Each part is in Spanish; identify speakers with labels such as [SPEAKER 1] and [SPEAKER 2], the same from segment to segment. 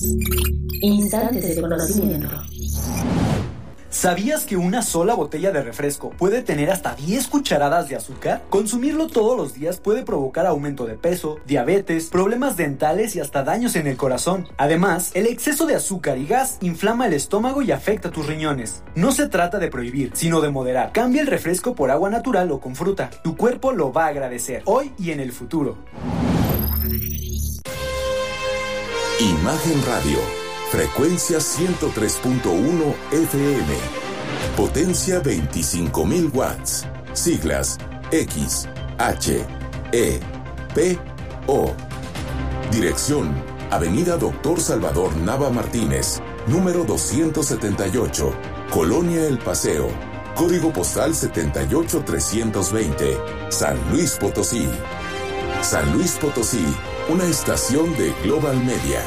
[SPEAKER 1] Instantes de conocimiento.
[SPEAKER 2] ¿Sabías que una sola botella de refresco puede tener hasta 10 cucharadas de azúcar? Consumirlo todos los días puede provocar aumento de peso, diabetes, problemas dentales y hasta daños en el corazón. Además, el exceso de azúcar y gas inflama el estómago y afecta tus riñones. No se trata de prohibir, sino de moderar. Cambia el refresco por agua natural o con fruta. Tu cuerpo lo va a agradecer, hoy y en el futuro.
[SPEAKER 3] Imagen Radio. Frecuencia 103.1 FM. Potencia 25.000 watts. Siglas X, H, E, P, O. Dirección: Avenida Doctor Salvador Nava Martínez, número 278, Colonia El Paseo. Código postal 78320, San Luis Potosí. San Luis Potosí, una estación de Global Media.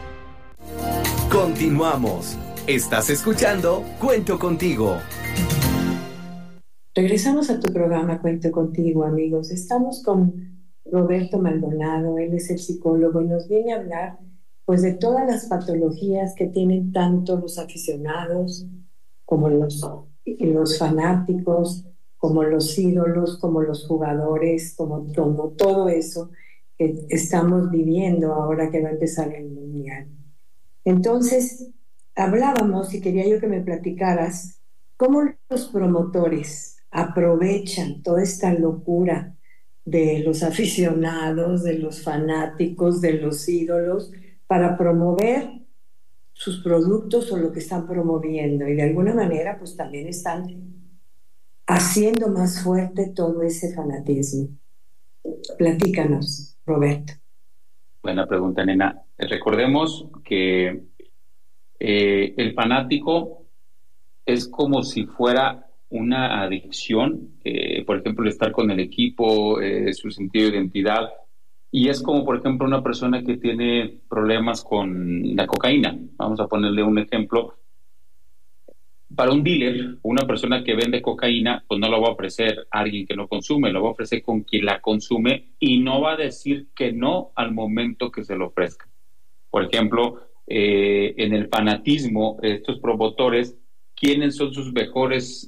[SPEAKER 4] Continuamos. Estás escuchando Cuento Contigo.
[SPEAKER 5] Regresamos a tu programa Cuento Contigo, amigos. Estamos con Roberto Maldonado, él es el psicólogo y nos viene a hablar pues de todas las patologías que tienen tanto los aficionados como los fanáticos, como los ídolos, como los jugadores, como todo eso que estamos viviendo ahora que va a empezar el Mundial. Entonces, hablábamos y quería yo que me platicaras cómo los promotores aprovechan toda esta locura de los aficionados, de los fanáticos, de los ídolos, para promover sus productos o lo que están promoviendo. Y de alguna manera, pues también están haciendo más fuerte todo ese fanatismo. Platícanos, Roberto.
[SPEAKER 6] Buena pregunta, nena. Recordemos que el fanático es como si fuera una adicción, por ejemplo, el estar con el equipo, su sentido de identidad, y es como, por ejemplo, una persona que tiene problemas con la cocaína. Vamos a ponerle un ejemplo. Para un dealer, una persona que vende cocaína, pues no lo va a ofrecer a alguien que no consume, lo va a ofrecer con quien la consume y no va a decir que no al momento que se lo ofrezca. Por ejemplo, en el fanatismo, estos promotores, ¿quiénes son sus mejores?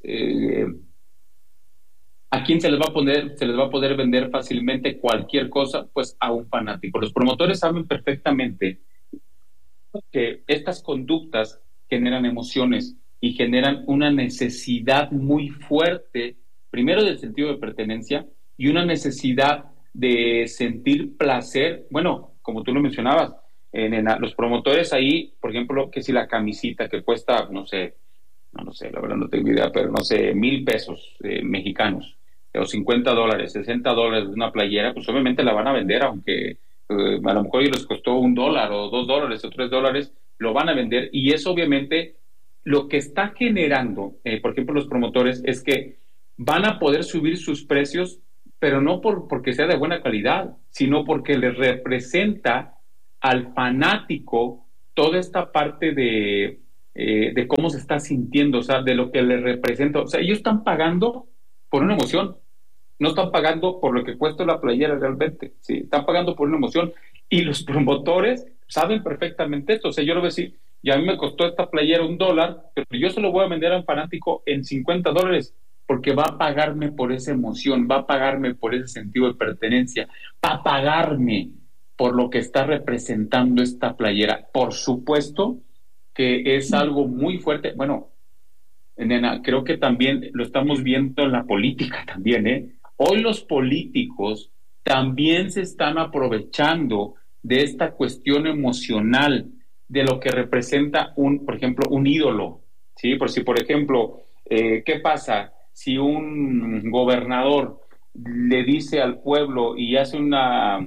[SPEAKER 6] ¿A quién se les va a poder vender fácilmente cualquier cosa? Pues a un fanático. Los promotores saben perfectamente que estas conductas generan emociones y generan una necesidad muy fuerte, primero del sentido de pertenencia y una necesidad de sentir placer. Bueno, como tú lo mencionabas, los promotores ahí, por ejemplo, que si la camisita que cuesta, no sé, la verdad no tengo idea, pero no sé, 1,000 pesos mexicanos, o $50, $60 de una playera, pues obviamente la van a vender, aunque a lo mejor les costó $1 o $2 o $3, lo van a vender, y eso obviamente lo que está generando, por ejemplo, los promotores, es que van a poder subir sus precios, pero no porque sea de buena calidad, sino porque les representa al fanático toda esta parte de cómo se está sintiendo, o sea, de lo que le representa. O sea, ellos están pagando por una emoción, no están pagando por lo que cuesta la playera realmente, ¿sí? Están pagando por una emoción, y los promotores saben perfectamente esto. O sea, yo lo voy a decir, y a mí me costó esta playera $1, pero yo se lo voy a vender a un fanático en $50, porque va a pagarme por esa emoción, va a pagarme por ese sentido de pertenencia, va a pagarme por lo que está representando esta playera. Por supuesto que es algo muy fuerte. Bueno, nena, creo que también lo estamos viendo en la política también, ¿eh? Hoy los políticos también se están aprovechando de esta cuestión emocional, de lo que representa por ejemplo, un ídolo, ¿sí? Por ejemplo, ¿qué pasa si un gobernador le dice al pueblo y hace una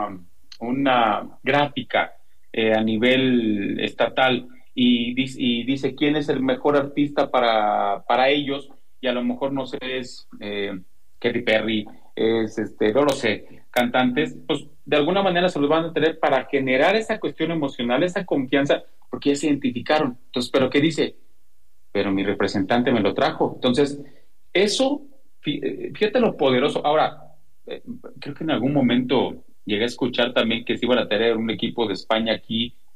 [SPEAKER 6] gráfica a nivel estatal y dice quién es el mejor artista para ellos, y a lo mejor, no sé, es Katy Perry, es no lo sé, cantantes, pues de alguna manera se los van a tener para generar esa cuestión emocional, esa confianza, porque ya se identificaron. Entonces, ¿pero qué dice? Pero mi representante me lo trajo. Entonces, eso, fíjate lo poderoso. Ahora, creo que en algún momento llegué a escuchar también que se iban a tener un equipo de España aquí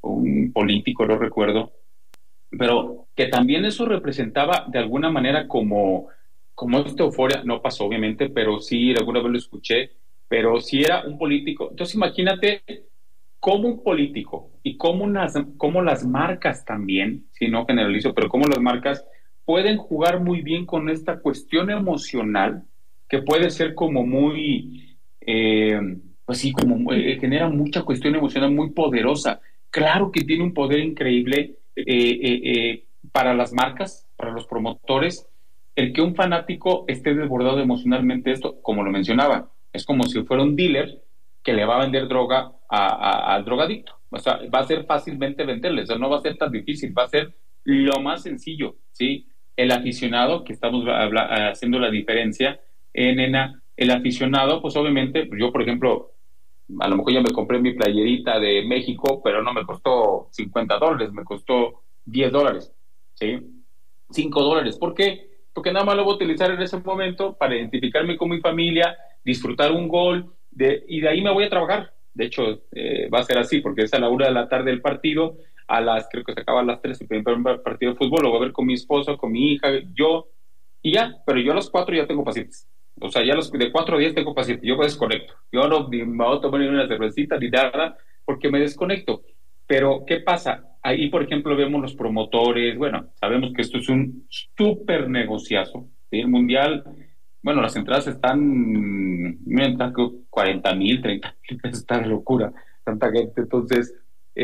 [SPEAKER 6] un político, no recuerdo, pero que también eso representaba de alguna manera como esta euforia, no pasó obviamente, pero sí, alguna vez lo escuché, pero sí era un político. Entonces imagínate cómo un político y cómo las marcas también, si no generalizo, pero cómo las marcas pueden jugar muy bien con esta cuestión emocional que puede ser como muy, pues sí, como genera mucha cuestión emocional muy poderosa. Claro que tiene un poder increíble para las marcas, para los promotores, el que un fanático esté desbordado emocionalmente, esto, como lo mencionaba, es como si fuera un dealer que le va a vender droga al drogadicto. O sea, va a ser fácilmente venderle, o sea, no va a ser tan difícil, va a ser lo más sencillo, ¿sí? El aficionado, que estamos haciendo la diferencia, nena, el aficionado, pues obviamente, yo por ejemplo, a lo mejor ya me compré mi playerita de México, pero no me costó $50, me costó $10, ¿sí? $5. ¿Por qué? Porque nada más lo voy a utilizar en ese momento para identificarme con mi familia, disfrutar un gol, y de ahí me voy a trabajar. De hecho, va a ser así, porque es a la 1 de la tarde el partido, creo que se acaba a las 3 el primer partido de fútbol, lo voy a ver con mi esposo, con mi hija, yo, y ya, pero yo a los 4 ya tengo pacientes. O sea, ya de 4 a 10 tengo pacientes, yo me desconecto. Yo no ni me voy a tomar ni una cervecita ni nada, porque me desconecto. Pero, ¿qué pasa? Ahí, por ejemplo, vemos los promotores, bueno, sabemos que esto es un súper negociazo, ¿sí? El Mundial, bueno, las entradas están, miren, 40,000, 30,000 pesos, está de locura, tanta gente, entonces,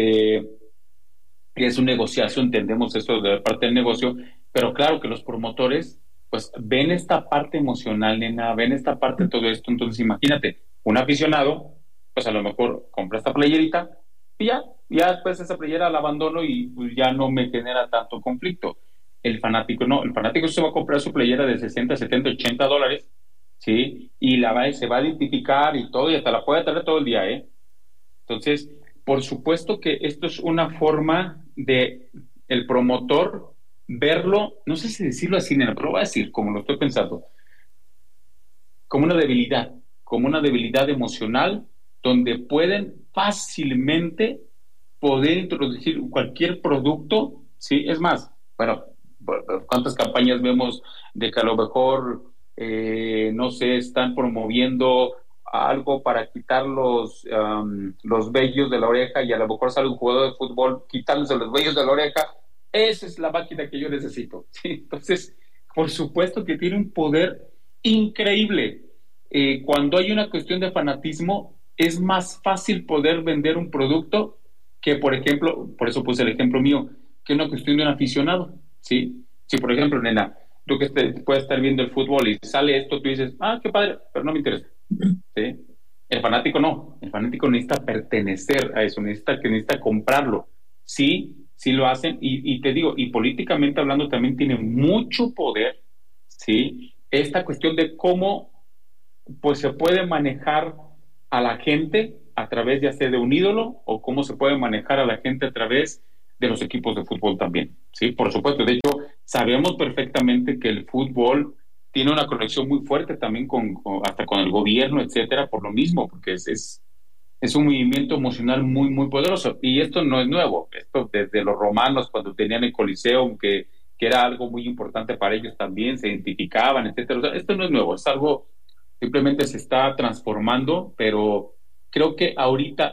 [SPEAKER 6] es un negociazo, entendemos eso de parte del negocio, pero claro que los promotores, pues, ven esta parte emocional, nena, ven esta parte de todo esto, entonces imagínate, un aficionado, pues a lo mejor compra esta playerita, y ya después esa playera la abandono y pues ya no me genera tanto conflicto. El fanático no, el fanático se va a comprar su playera de 60, 70, $80, ¿sí? Y se va a identificar y todo, y hasta la puede traer todo el día, ¿eh? Entonces, por supuesto que esto es una forma de el promotor verlo, no sé si decirlo así, nena, pero lo voy a decir como lo estoy pensando, como una debilidad emocional, donde pueden fácilmente poder introducir cualquier producto, ¿sí? Es más, bueno, ¿cuántas campañas vemos de que a lo mejor, no sé, están promoviendo algo para quitar los vellos de la oreja y a lo mejor sale un jugador de fútbol quitándose los vellos de la oreja? Esa es la máquina que yo necesito, ¿sí? Entonces, por supuesto que tiene un poder increíble. Cuando hay una cuestión de fanatismo, es más fácil poder vender un producto que, por ejemplo, por eso puse el ejemplo mío, que una cuestión de un aficionado, ¿sí? Si, por ejemplo, nena, tú que puedes estar viendo el fútbol y sale esto, tú dices, qué padre, pero no me interesa, ¿sí? El fanático no, el fanático necesita pertenecer a eso, necesita comprarlo, sí lo hacen, y te digo, y políticamente hablando también tiene mucho poder, ¿sí? Esta cuestión de cómo pues se puede manejar a la gente a través ya sea de un ídolo o cómo se puede manejar a la gente a través de los equipos de fútbol también, ¿sí? Por supuesto, de hecho, sabemos perfectamente que el fútbol tiene una conexión muy fuerte también hasta con el gobierno, etcétera, por lo mismo, porque es un movimiento emocional muy, muy poderoso. Y esto no es nuevo, esto desde los romanos, cuando tenían el Coliseo, que era algo muy importante para ellos también, se identificaban, etcétera. O sea, esto no es nuevo, es algo, simplemente se está transformando, pero creo que ahorita,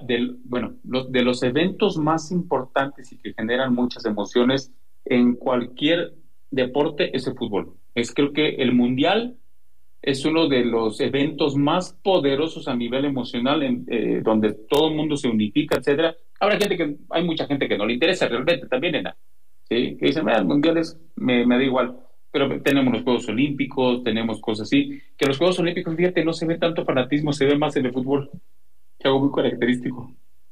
[SPEAKER 6] de los eventos más importantes y que generan muchas emociones en cualquier deporte es el fútbol. Creo que el Mundial es uno de los eventos más poderosos a nivel emocional, donde todo el mundo se unifica, etcétera. Hay mucha gente que no le interesa realmente también, ¿sí? Que dicen, el Mundial me da igual. Pero tenemos los Juegos Olímpicos, tenemos cosas así, que los Juegos Olímpicos, fíjate, no se ve tanto fanatismo, se ve más en el fútbol, que es algo muy característico.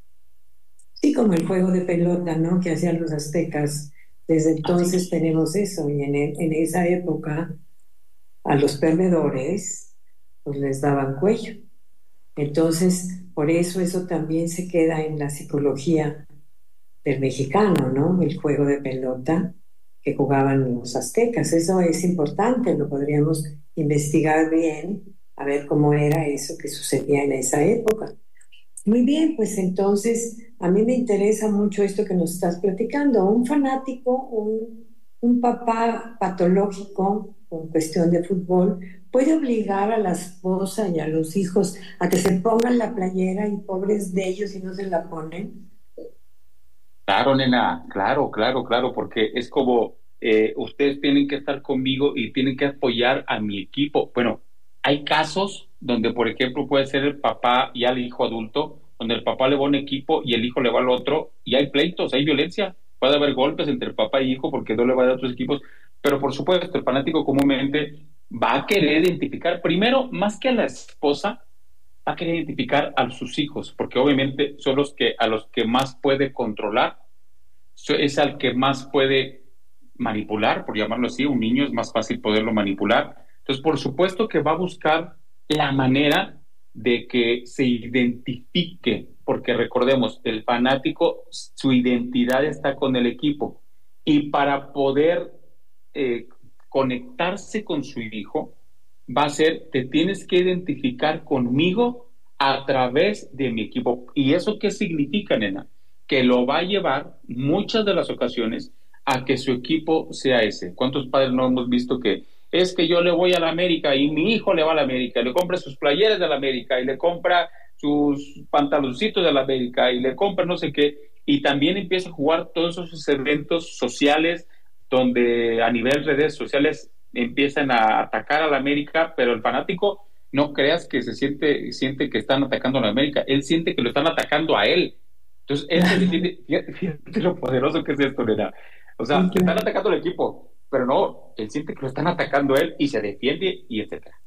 [SPEAKER 5] Sí, como el juego de pelota, ¿no? Que hacían los aztecas. Desde entonces tenemos eso, y en esa época a los perdedores pues les daban cuello. Entonces, por eso también se queda en la psicología del mexicano, ¿no? El juego de pelota que jugaban los aztecas. Eso es importante, lo podríamos investigar bien, a ver cómo era eso que sucedía en esa época. Muy bien, pues entonces a mí me interesa mucho esto que nos estás platicando. Un fanático, un papá patológico con cuestión de fútbol, puede obligar a la esposa y a los hijos a que se pongan la playera y pobres de ellos si no se la ponen.
[SPEAKER 6] Claro, nena, claro, claro, claro, porque es como ustedes tienen que estar conmigo y tienen que apoyar a mi equipo. Bueno, hay casos donde, por ejemplo, puede ser el papá y al hijo adulto, donde el papá le va a un equipo y el hijo le va al otro, y hay pleitos, hay violencia, puede haber golpes entre papá y hijo porque no le va a otros equipos, pero por supuesto, el fanático comúnmente va a querer identificar, primero, más que a la esposa, va a querer identificar a sus hijos, porque obviamente son los que a los que más puede controlar, es al que más puede manipular, por llamarlo así. Un niño es más fácil poderlo manipular. Entonces, por supuesto que va a buscar la manera de que se identifique, porque recordemos, el fanático, su identidad está con el equipo, y para poder conectarse con su hijo, va a ser, te tienes que identificar conmigo a través de mi equipo. ¿Y eso qué significa, nena? Que lo va a llevar muchas de las ocasiones a que su equipo sea ese. ¿Cuántos padres no hemos visto que es que yo le voy a la América y mi hijo le va a la América, le compra sus playeras de la América y le compra sus pantaloncitos de la América y le compra no sé qué, y también empieza a jugar todos esos eventos sociales donde a nivel redes sociales empiezan a atacar a la América, pero el fanático no creas que siente que están atacando a la América, él siente que lo están atacando a él. Entonces, él se siente, fíjate lo poderoso que es esto, nena. O sea, que están atacando al equipo, pero no, él siente que lo están atacando a él y se defiende y etcétera.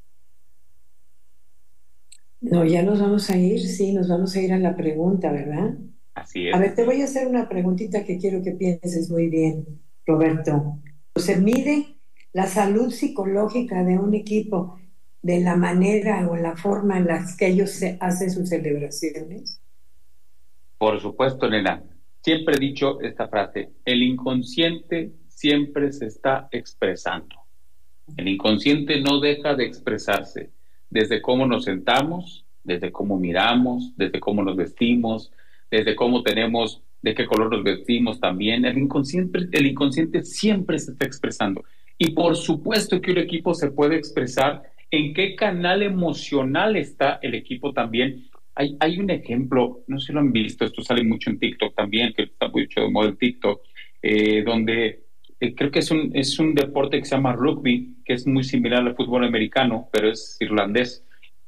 [SPEAKER 5] No, ya nos vamos a ir, sí, nos vamos a ir a la pregunta, ¿verdad?
[SPEAKER 6] Así
[SPEAKER 5] A
[SPEAKER 6] es.
[SPEAKER 5] ver, te voy a hacer una preguntita que quiero que pienses muy bien, Roberto. ¿Se mide la salud psicológica de un equipo de la manera o la forma en la que ellos hacen sus celebraciones?
[SPEAKER 6] Por supuesto, nena. Siempre he dicho esta frase, el inconsciente siempre se está expresando. El inconsciente no deja de expresarse desde cómo nos sentamos, desde cómo miramos, desde cómo nos vestimos, desde cómo tenemos, de qué color nos vestimos también. El inconsciente siempre se está expresando. Y por supuesto que un equipo se puede expresar en qué canal emocional está el equipo también. Hay un ejemplo, no sé si lo han visto, esto sale mucho en TikTok también, que está mucho de moda en TikTok, donde creo que es un deporte que se llama rugby, que es muy similar al fútbol americano, pero es irlandés.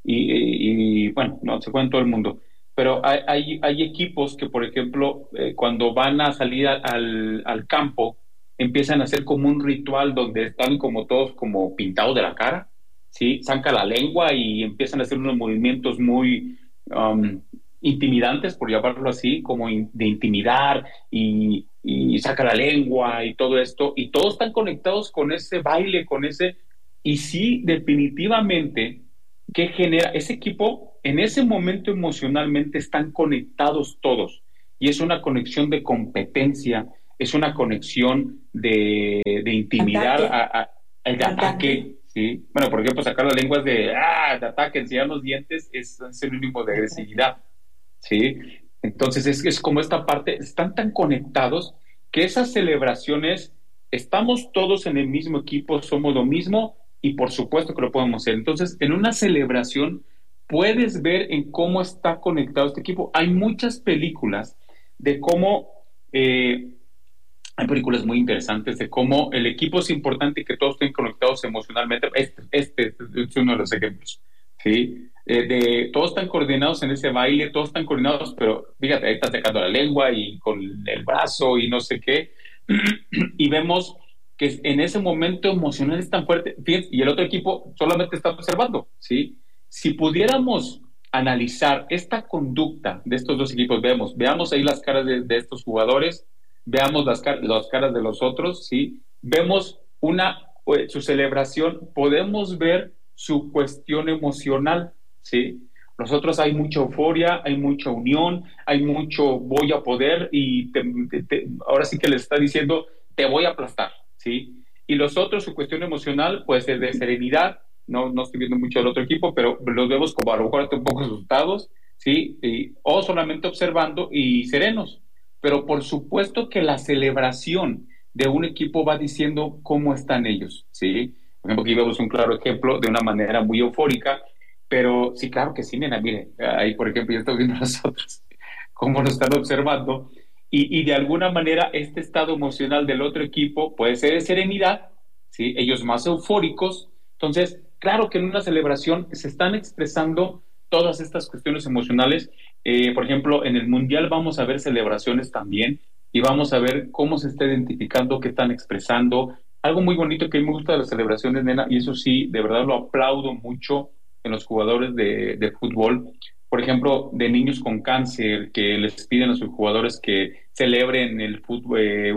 [SPEAKER 6] Bueno, no se juega en todo el mundo. Pero hay equipos que, por ejemplo, cuando van a salir al campo, empiezan a hacer como un ritual donde están como todos como pintados de la cara, ¿sí? Saca la lengua y empiezan a hacer unos movimientos muy intimidantes, por llamarlo así, como de intimidar y saca la lengua y todo esto, y todos están conectados con ese baile, con ese, y sí, definitivamente, que genera ese equipo, en ese momento emocionalmente están conectados todos, y es una conexión de competencia, es una conexión de intimidar,
[SPEAKER 5] Ataque,
[SPEAKER 6] de ataque, ¿sí? Bueno, por ejemplo, sacar la lengua es de ataque, enseñar los dientes es sinónimo de agresividad, ¿sí? Entonces es como esta parte, están tan conectados que esas celebraciones, estamos todos en el mismo equipo, somos lo mismo y por supuesto que lo podemos hacer. Entonces, en una celebración puedes ver en cómo está conectado este equipo. Hay muchas películas de cómo, hay películas muy interesantes de cómo el equipo es importante y que todos estén conectados emocionalmente. Este es uno de los ejemplos, ¿sí? Todos están coordinados en ese baile, todos están coordinados, pero fíjate, ahí está sacando la lengua y con el brazo y no sé qué, y vemos que en ese momento emocional es tan fuerte, fíjense, y el otro equipo solamente está observando, ¿sí? Si pudiéramos analizar esta conducta de estos dos equipos, veamos ahí las caras de estos jugadores, veamos las caras de los otros, ¿sí? Vemos su celebración, podemos ver su cuestión emocional, ¿sí? Nosotros hay mucha euforia, hay mucha unión, hay mucho voy a poder y ahora sí que les está diciendo te voy a aplastar, ¿sí? Y los otros, su cuestión emocional puede ser de serenidad, no estoy viendo mucho del otro equipo, pero los vemos como a lo mejor un poco asustados, ¿sí? O solamente observando y serenos. Pero por supuesto que la celebración de un equipo va diciendo cómo están ellos, ¿sí? Por ejemplo, aquí vemos un claro ejemplo de una manera muy eufórica, pero sí, claro que sí, nena, mire, ahí por ejemplo ya estamos viendo nosotros cómo nos están observando, y de alguna manera este estado emocional del otro equipo puede ser de serenidad, ¿sí? Ellos más eufóricos. Entonces, claro que en una celebración se están expresando todas estas cuestiones emocionales. Por ejemplo, en el Mundial vamos a ver celebraciones también y vamos a ver cómo se está identificando, qué están expresando. Algo muy bonito que a mí me gusta de las celebraciones, nena, y eso sí, de verdad lo aplaudo mucho en los jugadores de fútbol. Por ejemplo, de niños con cáncer que les piden a sus jugadores que celebren el fútbol,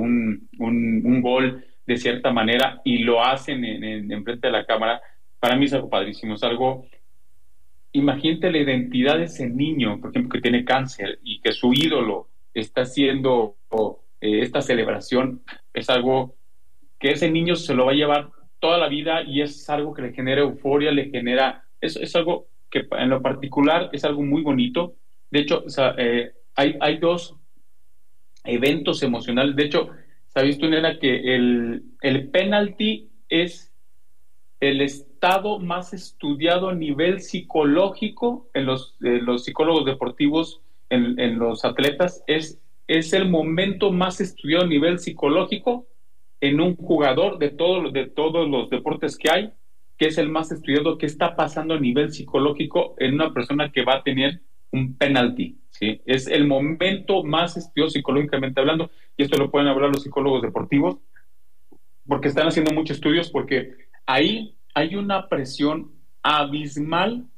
[SPEAKER 6] un gol de cierta manera y lo hacen en frente de la cámara. Para mí es algo padrísimo, es algo. Imagínate la identidad de ese niño, por ejemplo, que tiene cáncer y que su ídolo está haciendo esta celebración. Es algo que ese niño se lo va a llevar toda la vida y es algo que le genera euforia, le genera. Es algo que en lo particular es algo muy bonito. De hecho, o sea, hay dos eventos emocionales. De hecho, ¿sabes tú, nena, que el penalti es el estado más estudiado a nivel psicológico en los psicólogos deportivos, en los atletas? Es el momento más estudiado a nivel psicológico en un jugador de todos los deportes que hay, que es el más estudiado, que está pasando a nivel psicológico en una persona que va a tener un penalti, ¿sí? Es el momento más estudiado psicológicamente hablando, y esto lo pueden hablar los psicólogos deportivos, porque están haciendo muchos estudios, porque ahí hay una presión abismal.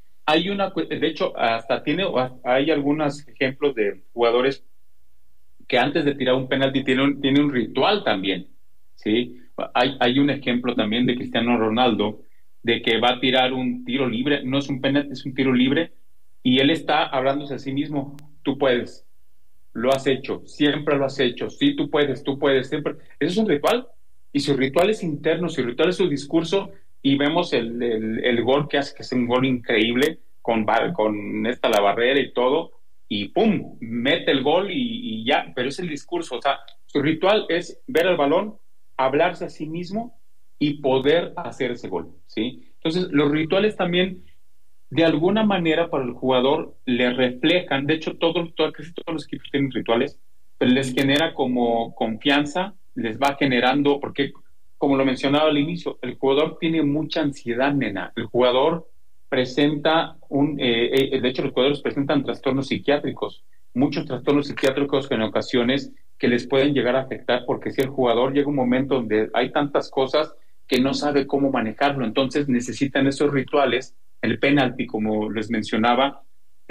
[SPEAKER 6] De hecho, hay algunos ejemplos de jugadores que antes de tirar un penalti tiene un ritual también, ¿sí? Hay un ejemplo también de Cristiano Ronaldo, de que va a tirar un tiro libre, no es un penalti, es un tiro libre, y él está hablándose a sí mismo: tú puedes, lo has hecho, siempre lo has hecho, sí, tú puedes, siempre. Eso es un ritual, y su ritual es interno, su ritual es su discurso, y vemos el gol que hace, que es un gol increíble, con la barrera y todo, y ¡pum!, mete el gol y ya, pero es el discurso. O sea, su ritual es ver el balón, hablarse a sí mismo y poder hacer ese gol, ¿sí? Entonces, los rituales también, de alguna manera, para el jugador le reflejan. De hecho, casi todos los equipos tienen rituales, pero les genera como confianza, les va generando, porque, como lo mencionaba al inicio, el jugador tiene mucha ansiedad, nena. El jugador presenta de hecho, los jugadores presentan trastornos psiquiátricos, muchos trastornos psiquiátricos en ocasiones que les pueden llegar a afectar, porque si el jugador llega un momento donde hay tantas cosas que no sabe cómo manejarlo, entonces necesitan esos rituales. El penalti, como les mencionaba,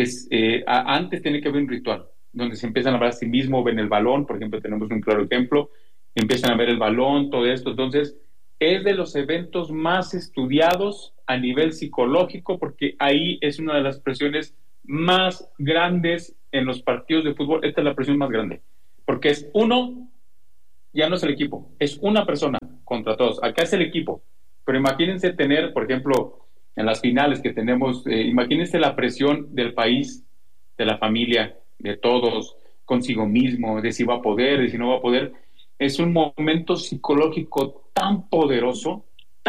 [SPEAKER 6] antes tiene que haber un ritual donde se empiezan a hablar a sí mismo, ven el balón, por ejemplo, tenemos un claro ejemplo, empiezan a ver el balón, todo esto. Entonces, es de los eventos más estudiados a nivel psicológico, porque ahí es una de las presiones más grandes en los partidos de fútbol. Esta es la presión más grande, porque ya no es el equipo, es una persona contra todos. Acá es el equipo, pero imagínense tener, por ejemplo, en las finales que tenemos, imagínense la presión del país, de la familia, de todos, consigo mismo, de si va a poder, de si no va a poder. Es un momento psicológico tan poderoso,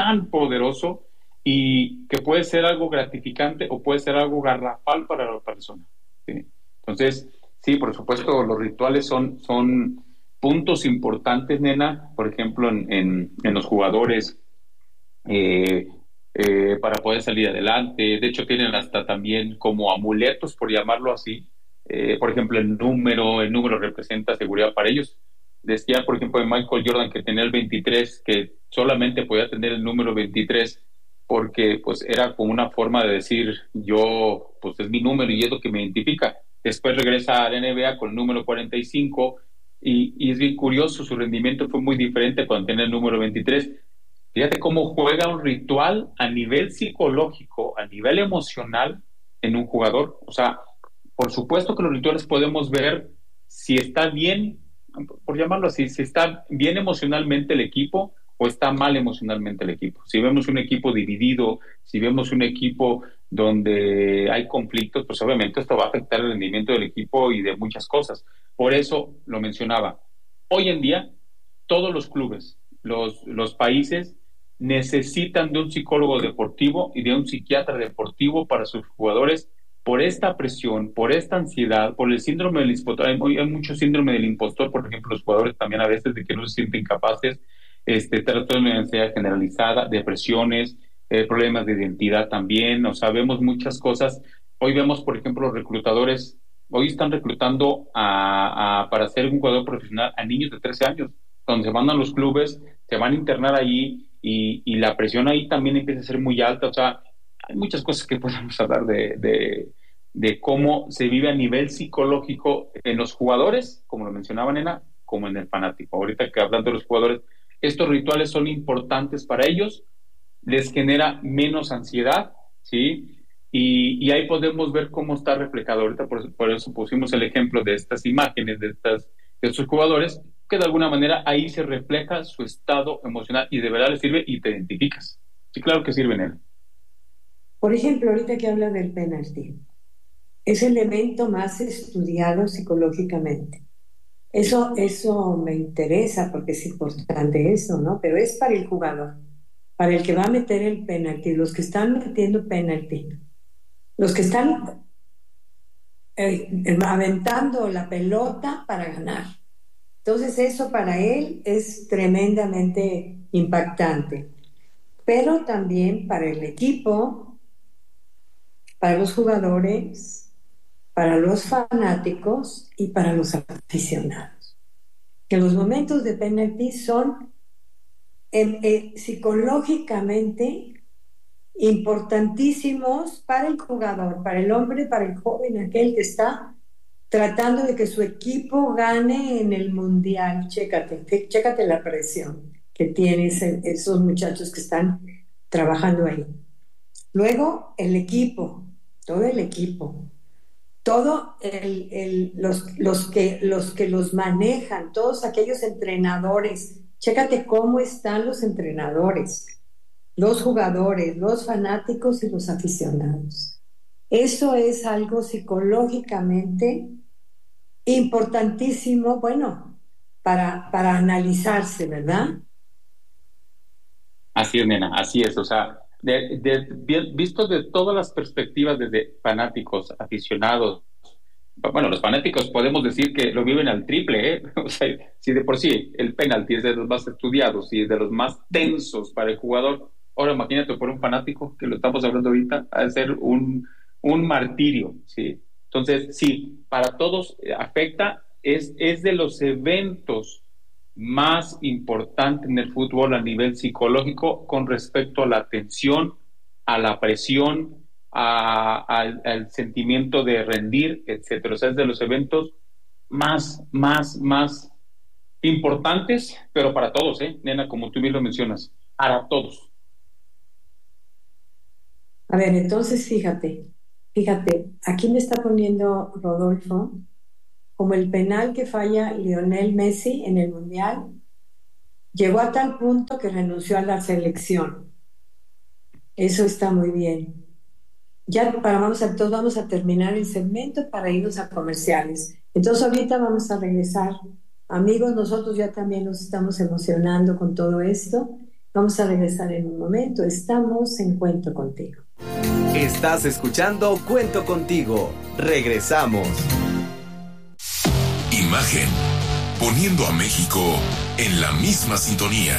[SPEAKER 6] y que puede ser algo gratificante o puede ser algo garrafal para la persona, ¿sí? Entonces, sí, por supuesto, los rituales son puntos importantes, nena, por ejemplo, en los jugadores, para poder salir adelante. De hecho, tienen hasta también como amuletos, por llamarlo así. Por ejemplo, el número representa seguridad para ellos. Decía, por ejemplo, de Michael Jordan, que tenía el 23, que solamente podía tener el número 23 porque pues era como una forma de decir: yo, pues es mi número y es lo que me identifica. Después regresa a la NBA con el número 45 y es bien curioso, su rendimiento fue muy diferente cuando tenía el número 23. Fíjate cómo juega un ritual a nivel psicológico, a nivel emocional en un jugador. O sea, por supuesto que los rituales podemos ver si está bien, por llamarlo así, si está bien emocionalmente el equipo o está mal emocionalmente el equipo. Si vemos un equipo dividido, si vemos un equipo donde hay conflictos, pues obviamente esto va a afectar el rendimiento del equipo y de muchas cosas. Por eso lo mencionaba. Hoy en día, todos los clubes, los países, necesitan de un psicólogo deportivo y de un psiquiatra deportivo para sus jugadores por esta presión, por esta ansiedad, por el síndrome del impostor. Hay mucho síndrome del impostor, por ejemplo, los jugadores también a veces de que no se sienten capaces, trastorno de ansiedad generalizada, depresiones, problemas de identidad también, o sea, vemos muchas cosas. Hoy vemos, por ejemplo, los reclutadores, hoy están reclutando para ser un jugador profesional a niños de 13 años, donde se van a los clubes, se van a internar allí y la presión ahí también empieza a ser muy alta. O sea, hay muchas cosas que podemos hablar de cómo se vive a nivel psicológico en los jugadores, como lo mencionaba Nena, como en el fanático. Ahorita que hablando de los jugadores, estos rituales son importantes para ellos, les genera menos ansiedad, ¿sí? Y ahí podemos ver cómo está reflejado. Ahorita por eso pusimos el ejemplo de estas imágenes de estos jugadores, que de alguna manera ahí se refleja su estado emocional y de verdad les sirve y te identificas. Sí, claro que sirve en él.
[SPEAKER 5] Por ejemplo, ahorita que habla del penalti, es el evento más estudiado psicológicamente. Eso me interesa porque es importante eso, ¿no? Pero es para el jugador, para el que va a meter el penalti, los que están metiendo penalti, los que están aventando la pelota para ganar. Entonces eso para él es tremendamente impactante. Pero también para el equipo, para los jugadores, para los fanáticos y para los aficionados. Que los momentos de penalti son psicológicamente importantísimos para el jugador, para el hombre, para el joven, aquel que está tratando de que su equipo gane en el mundial. Chécate la presión que tienen esos muchachos que están trabajando ahí. Luego el equipo, todo el equipo, todo los que los manejan, todos aquellos entrenadores. Chécate cómo están los entrenadores, los jugadores, los fanáticos y los aficionados. Eso es algo psicológicamente importantísimo, bueno, para analizarse, ¿verdad?
[SPEAKER 6] Así es, Nena, así es. O sea, visto de todas las perspectivas, desde fanáticos, aficionados. Bueno, los fanáticos podemos decir que lo viven al triple, ¿eh? O sea, si de por sí el penalti es de los más estudiados y de los más tensos para el jugador, ahora imagínate por un fanático, que lo estamos hablando ahorita, a ser un martirio, ¿sí? Entonces, sí, para todos afecta, es de los eventos más importantes en el fútbol a nivel psicológico con respecto a la tensión, a la presión, al sentimiento de rendir, etcétera. O sea, es de los eventos más importantes, pero para todos, Nena, como tú bien lo mencionas, para todos.
[SPEAKER 5] A ver, entonces fíjate, aquí me está poniendo Rodolfo como el penal que falla Lionel Messi en el Mundial, llegó a tal punto que renunció a la selección. Eso está muy bien. Ya vamos a terminar el segmento para irnos a comerciales. Entonces ahorita vamos a regresar. Amigos, nosotros ya también nos estamos emocionando con todo esto. Vamos a regresar en un momento. Estamos en Cuento Contigo.
[SPEAKER 4] Estás escuchando Cuento Contigo. Regresamos.
[SPEAKER 3] Imagen, poniendo a México en la misma sintonía.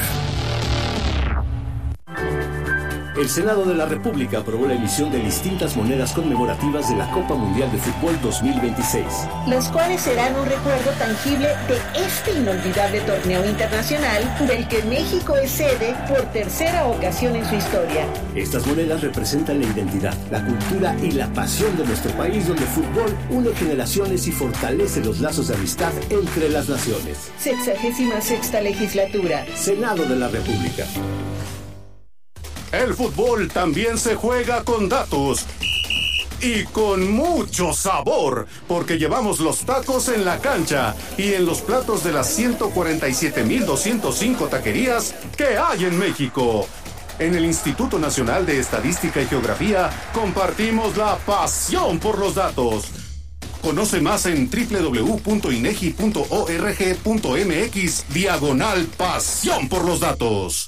[SPEAKER 1] El Senado de la República aprobó la emisión de distintas monedas conmemorativas de la Copa Mundial de Fútbol 2026.
[SPEAKER 7] Las cuales serán un recuerdo tangible de este inolvidable torneo internacional del que México es sede por tercera ocasión en su historia.
[SPEAKER 1] Estas monedas representan la identidad, la cultura y la pasión de nuestro país, donde el fútbol une generaciones y fortalece los lazos de amistad entre las naciones.
[SPEAKER 7] 66ª legislatura.
[SPEAKER 1] Senado de la República.
[SPEAKER 8] El fútbol también se juega con datos y con mucho sabor, porque llevamos los tacos en la cancha y en los platos de las 147,205 taquerías que hay en México. En el Instituto Nacional de Estadística y Geografía compartimos la pasión por los datos. Conoce más en www.inegi.org.mx/pasión por los datos.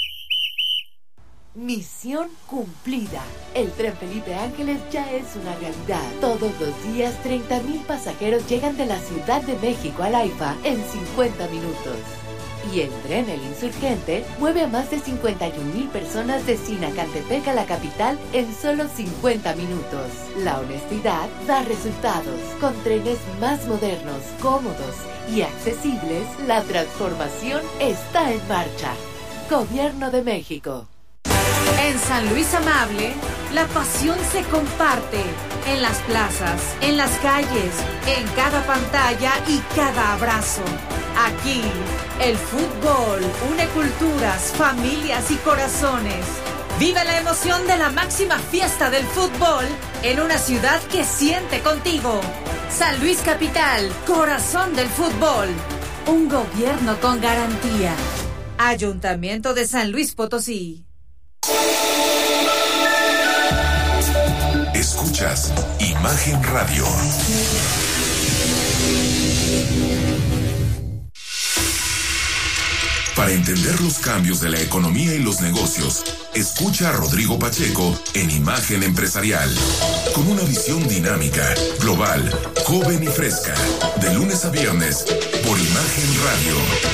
[SPEAKER 9] Misión cumplida. El tren Felipe Ángeles ya es una realidad. Todos los días 30,000 pasajeros llegan de la Ciudad de México al AIFA en 50 minutos. Y el tren El Insurgente mueve a más de 51,000 personas de Sinacantepec a la capital en solo 50 minutos. La honestidad da resultados. Con trenes más modernos, cómodos y accesibles, la transformación está en marcha. Gobierno de México.
[SPEAKER 10] En San Luis Amable, la pasión se comparte en las plazas, en las calles, en cada pantalla y cada abrazo. Aquí, el fútbol une culturas, familias y corazones. Vive la emoción de la máxima fiesta del fútbol en una ciudad que siente contigo. San Luis Capital, corazón del fútbol. Un gobierno con garantía. Ayuntamiento de San Luis Potosí.
[SPEAKER 3] Escuchas Imagen Radio. Para entender los cambios de la economía y los negocios, escucha a Rodrigo Pacheco en Imagen Empresarial, con una visión dinámica, global, joven y fresca, de lunes a viernes, por Imagen Radio.